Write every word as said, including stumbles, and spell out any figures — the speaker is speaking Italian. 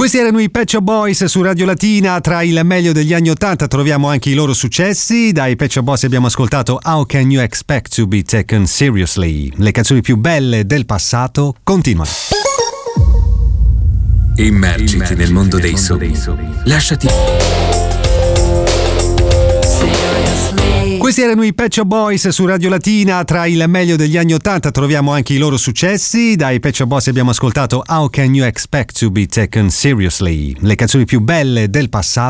Questi erano i Pet Shop Boys su Radio Latina. Tra il meglio degli anni ottanta troviamo anche i loro successi. Dai Pet Shop Boys abbiamo ascoltato How Can You Expect to Be Taken Seriously? Le canzoni più belle del passato continuano. Immergiti, Immergiti nel mondo nel dei mondo sogni. sogni. Lasciati. Questi erano i Pet Shop Boys su Radio Latina. Tra il meglio degli anni ottanta troviamo anche i loro successi. Dai Pet Shop Boys abbiamo ascoltato How Can You Expect to Be Taken Seriously? Le canzoni più belle del passato